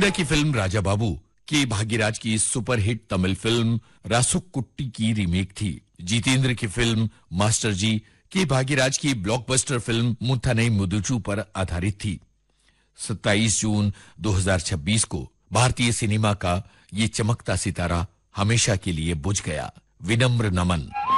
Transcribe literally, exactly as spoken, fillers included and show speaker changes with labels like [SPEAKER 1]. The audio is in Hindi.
[SPEAKER 1] गोविंदा की फिल्म राजा बाबू के भाग्यराज की सुपरहिट तमिल फिल्म रासुकुट्टी की रीमेक थी। जितेंद्र की फिल्म मास्टर जी के भाग्यराज की ब्लॉकबस्टर फिल्म मुथानई मुदुचू पर आधारित थी। सत्ताईस जून दो हज़ार छब्बीस को भारतीय सिनेमा का ये चमकता सितारा हमेशा के लिए बुझ गया। विनम्र नमन।